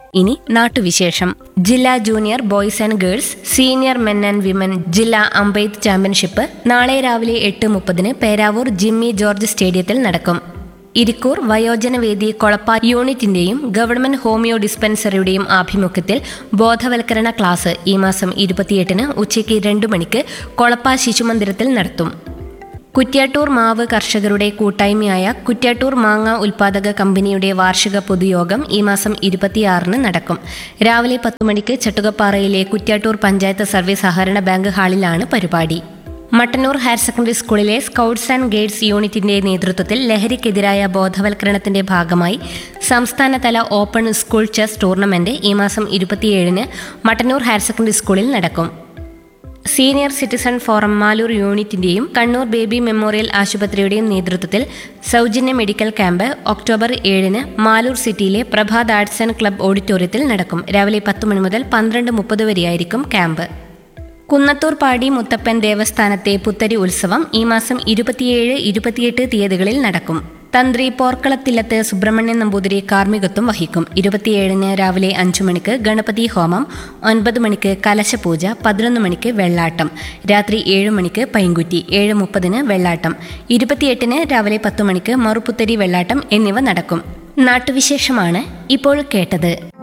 ഇനി നാട്ടുവിശേഷം. ജില്ലാ junior boys and girls, senior men and women ജില്ലാ അമ്പെയ്ത്ത് ചാമ്പ്യൻഷിപ്പ് നാളെ രാവിലെ 8:30 പേരാവൂർ ജിമ്മി ജോർജ് സ്റ്റേഡിയത്തിൽ നടക്കും. ഇരിക്കൂർ വയോജനവേദി കൊളപ്പ യൂണിറ്റിന്റെയും ഗവൺമെന്റ് ഹോമിയോ ഡിസ്പെൻസറിയുടെയും ആഭിമുഖ്യത്തിൽ ബോധവൽക്കരണ ക്ലാസ് ഈ മാസം 28 ഉച്ചയ്ക്ക് 2 മണിക്ക് കൊളപ്പ ശിശുമന്ദിരത്തിൽ നടത്തും. കുറ്റ്യാട്ടൂർ മാവ് കർഷകരുടെ കൂട്ടായ്മയായ കുറ്റ്യാട്ടൂർ മാങ്ങ ഉൽപാദക കമ്പനിയുടെ വാർഷിക പൊതുയോഗം ഈ മാസം 26 നടക്കും. രാവിലെ 10 മണിക്ക് ചട്ടുകപ്പാറയിലെ കുറ്റ്യാട്ടൂർ പഞ്ചായത്ത് സർവീസ് സഹകരണ ബാങ്ക് ഹാളിലാണ് പരിപാടി. മട്ടന്നൂർ ഹയർ സെക്കൻഡറി സ്കൂളിലെ സ്കൗട്ട്സ് ആൻഡ് ഗൈഡ്സ് യൂണിറ്റിന്റെ നേതൃത്വത്തിൽ ലഹരിക്കെതിരായ ബോധവൽക്കരണത്തിന്റെ ഭാഗമായി സംസ്ഥാനതല ഓപ്പൺ സ്കൂൾ ചെസ് ടൂർണമെന്റ് ഈ മാസം 27 മട്ടന്നൂർ ഹയർ സെക്കൻഡറി സ്കൂളിൽ നടക്കും. Senior citizen forum Maloor യൂണിറ്റിന്റെയും Kannur baby memorial ആശുപത്രിയുടെയും നേതൃത്വത്തിൽ സൗജന്യ മെഡിക്കൽ ക്യാമ്പ് ഒക്ടോബർ 7 മാലൂർ സിറ്റിയിലെ പ്രഭാത് ആർട്സ് ആൻഡ് ക്ലബ് ഓഡിറ്റോറിയത്തിൽ നടക്കും. രാവിലെ 10 മണി മുതൽ 12:30 വരെയായിരിക്കും ക്യാമ്പ്. കുന്നത്തൂർ പാടി മുത്തപ്പൻ ദേവസ്ഥാനത്തെ പുത്തരി ഉത്സവം ഈ മാസം 27, 28 തീയതികളിൽ നടക്കും. തന്ത്രി പോർക്കളത്തില്ലത്ത് സുബ്രഹ്മണ്യൻ നമ്പൂതിരി കാർമ്മികത്വം വഹിക്കും. 27 രാവിലെ 5 മണിക്ക് ഗണപതി ഹോമം, 9 മണിക്ക് കലശപൂജ, 11 മണിക്ക് വെള്ളാട്ടം, രാത്രി 7 മണിക്ക് പൈങ്കുറ്റി, 7:30 വെള്ളാട്ടം, 28 രാവിലെ 10 മണിക്ക് മറുപുത്തരി വെള്ളാട്ടം എന്നിവ നടക്കും. നാട്ടുവിശേഷമാണ് ഇപ്പോൾ കേട്ടത്.